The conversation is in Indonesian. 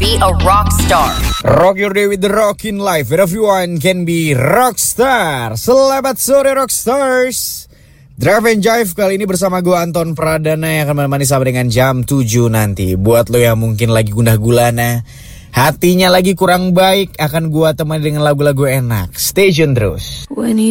be a rock star. Rock your day with the Rockin' Life, where everyone can be rockstar. Selamat sore Rockstars. Drive and Jive kali ini bersama gue Anton Pradana yang akan menemani sampai dengan jam 7 nanti. Buat lo yang mungkin lagi gundah gulana, hatinya lagi kurang baik, akan gue temani dengan lagu-lagu enak. Stay tune terus.